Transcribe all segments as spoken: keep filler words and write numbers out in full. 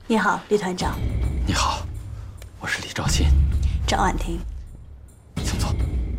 你好，李团长。 你好，我是李兆新。 张婉婷， 请坐。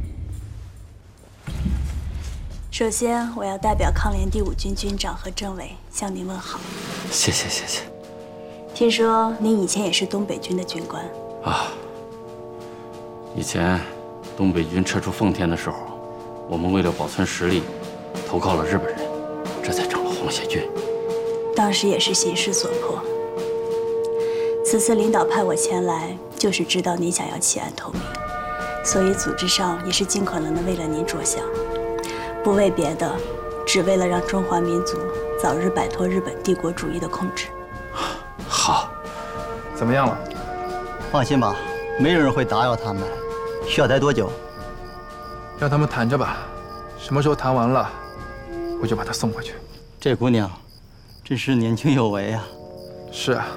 首先，我要代表抗联第五军军长和政委向您问好。 谢谢谢谢。 听说您以前也是东北军的军官啊。以前东北军撤出奉天的时候，我们为了保存实力，投靠了日本人，这才成了红血军。 当时也是形势所迫。此次领导派我前来，就是知道您想要弃暗投明，所以组织上也是尽可能的为了您着想，不为别的，只为了让中华民族早日摆脱日本帝国主义的控制。 好， 怎么样了？ 放心吧，没有人会打扰他们。需要待多久？ 让他们谈着吧，什么时候谈完了，我就把她送回去。 这姑娘，真是年轻有为啊！ 是啊。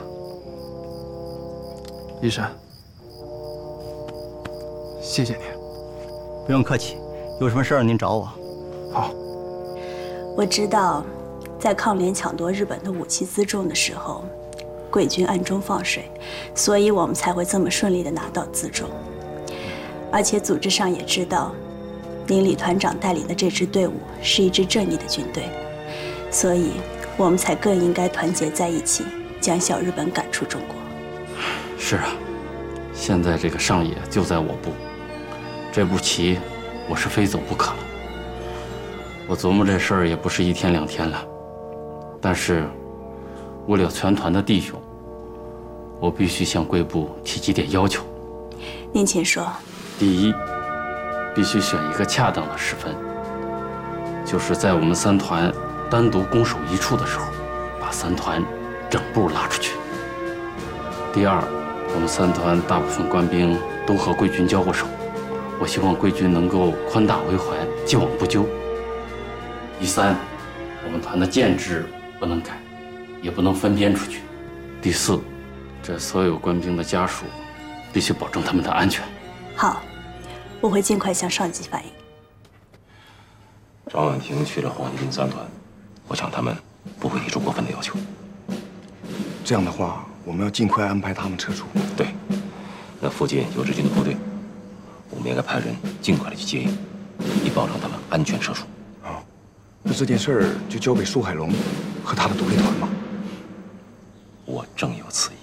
医生，谢谢你。 不用客气，有什么事儿您找我。 好。 我知道，在抗联抢夺日本的武器辎重的时候，贵军暗中放水，所以我们才会这么顺利地拿到辎重。而且组织上也知道，您李团长带领的这支队伍是一支正义的军队，所以我们才更应该团结在一起，将小日本赶出中国。 是啊，现在这个上野就在我部，这步棋我是非走不可了。我琢磨这事儿也不是一天两天了，但是为了全团的弟兄，我必须向贵部提几点要求。 您请说。 第一，必须选一个恰当的时分，就是在我们三团单独攻守一处的时候，把三团整部拉出去。第二，我们三团大部分官兵都和贵军交过手，我希望贵军能够宽大为怀，既往不咎。第三，我们团的建制不能改，也不能分编出去。第四，这所有官兵的家属必须保证他们的安全。 好，我会尽快向上级反映。 张婉婷去了黄巾军三团，我想他们不会提出过分的要求。 这样的话，我们要尽快安排他们撤出。 对，那附近有日军的部队，我们应该派人尽快的去接应，以保证他们安全撤出。 啊，那这件事儿就交给苏海龙和他的独立团吧。 我正有此意。